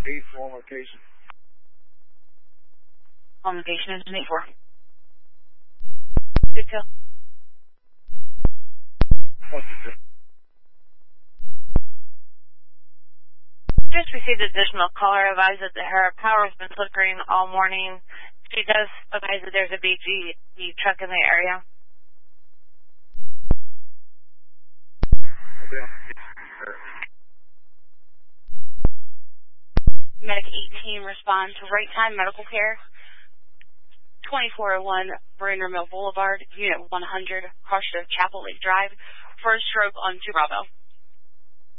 8-4 location. On location is an 8-4. Detail. What's the Just received additional caller advised that her power has been flickering all morning. She does advise that there's a BG truck in the area. Okay. Medic 18 responds to right time medical care. 2401 Brainerd Mill Boulevard, Unit 100, Harsha Chapel Lake Drive, for a stroke on 2 Bravo.